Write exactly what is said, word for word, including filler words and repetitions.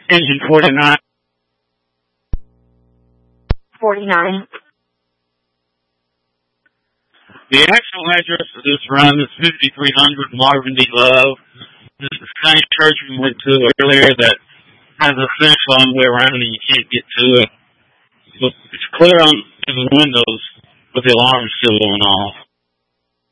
Engine forty-nine. forty-nine. The actual address of this run is fifty-three hundred Marvin D. Love. This is the same church we went to earlier that has a fence on the way around and you can't get to it. But it's clear on the windows, but the alarm's still going off.